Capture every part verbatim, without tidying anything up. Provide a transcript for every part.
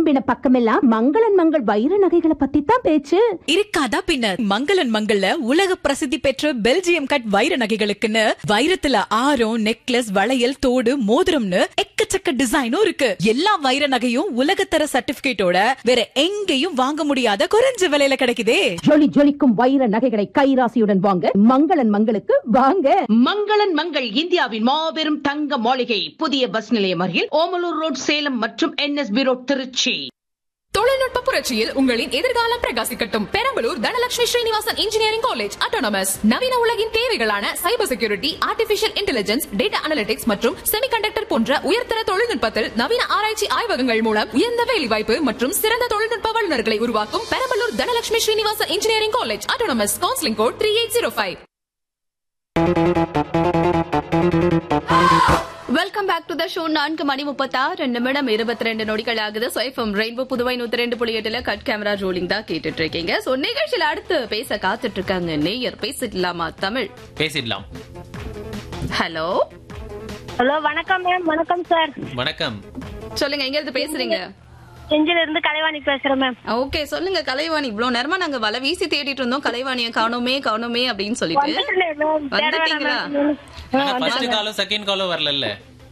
திரும்பின பக்கமெல்லாம் மங்களன் மங்கள் வைர நகைகளை பத்தி தான் பேச்சு. இருக்காதா பின்ன. மங்களன் மங்கள்ல உலக பிரசித்தி பெற்ற பெல்ஜியம் கட் வைர நகைகளுக்குன்னு வைரத்துல ஆரம், நெக்லஸ், வளையல், தோடு, மோதிரம்னு எக்கச்சக்க டிசைனும் இருக்கு. எல்லா வைர நகையும் உலகத்தர சர்டிபிகேட்டோட வேற எங்கேயும் வாங்க முடியாத குறைஞ்ச விலையில கிடைக்குதே. ஜொலி ஜொலிக்கும் வைர நகைகளை கைராசியுடன் வாங்க மங்களன் மங்களுக்கு வாங்க. மங்களன் மங்கள் இந்தியாவின் மாபெரும் தங்க மாளிகை, புதிய பஸ் நிலையம் அருகில் ஓமலூர் ரோட், சேலம் மற்றும் என்எஸ்பி ரோட், திருச்சி. தொழில்நுட்ப புரட்சியில் உங்களின் எதிர்காலம் பிரகாசிக்கட்டும். Perambalur Dhanalakshmi Srinivasan engineering college autonomous நவீன உலகின் தேவைகளான cyber security, artificial intelligence, data analytics மற்றும் செமிகண்டக்டர் போன்ற உயர்தர தொழில்நுட்பத்தில் நவீன ஆராய்ச்சி ஆய்வகங்கள் மூலம் உயர்ந்த வேலைவாய்ப்பு மற்றும் சிறந்த தொழில்நுட்ப வல்லுநர்களை உருவாக்கும் Perambalur Dhanalakshmi Srinivasan engineering college autonomous. Counselling code three eight zero five. Welcome back to the show. நான்கு மணி முப்பத்தாறு நிமிடம் இருபத்தி ரெண்டு நொடிகள் ஆகுது. எஃப்எம் ரெயின்போ புதுவை நூத்தி ரெண்டு புள்ளி எட்டுல கட் கேமரா ரோலிங் தான் கேட்டுட்டு இருக்கீங்க. சோ நிகழ்ச்சியில அடுத்து பேச காத்துட்டு இருக்காங்க நேயர். பேசிடலாமா? தமிழ் பேசிடலாம். ஹலோ ஹலோ, வணக்கம் மேம். வணக்கம் சார். வணக்கம். சொல்லுங்க, எங்க இருந்து பேசுறீங்க? செஞ்சில இருந்து கலைவாணி பேசுறேன் மேம். ஓகே, சொல்லுங்க கலைவாணி. இவ்வளவு நேரமா நாங்க வலை வீசி தேடிட்டு இருந்தோம், கலைவாணிய காணோமே காணோமே அப்படின்னு சொல்லிட்டு. வந்துட்டீங்களா? ஃபர்ஸ்ட் காலோ செகண்ட் காலோ வரல.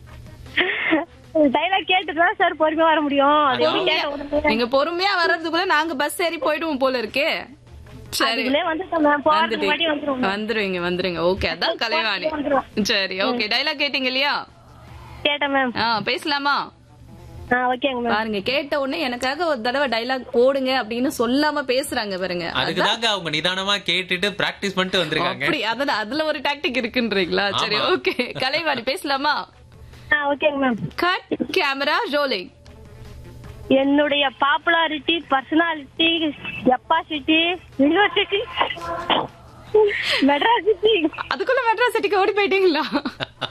டைலாக் கேட்டுட்டு தான் சார் பொறுமையா வர முடியும். நீங்க பொறுமையா வர்றதுக்குள்ள நாங்க பஸ் ஏறி போயிடுவோம் போல இருக்கே. சரி, வந்துருவீங்க வந்துருங்க. ஓகே, அதான் கலைவாணி. சரி, ஓகே. டைலாக் கேட்டீங்க இல்லையா? கேட்டேன் மேம். பேசலாமா? பாருங்க, கேட்ட உடனே எனக்காக ஒரு தடவை டைலாக் போடுங்க அப்படின்னு சொல்லாம பேசுறாங்க பாருங்க. அதுக்குதாங்க அவங்க நிதானமா கேட்டுட்டு பிராக்டிஸ் பண்ணிட்டு வந்திருக்காங்க. அப்படி அத அதுல ஒரு டாக்டிக் இருக்குன்றீங்களா? சரி, ஓகே. கலைவாணி பேசலாமா? ஓகேங்க மேம். Cut camera rolling. என்னுடைய popularity, personality, capacity, university, Madras city. அதுக்குள்ள மெட்ராஸ் சிட்டிக்கு ஓடி போயிட்டீங்களா?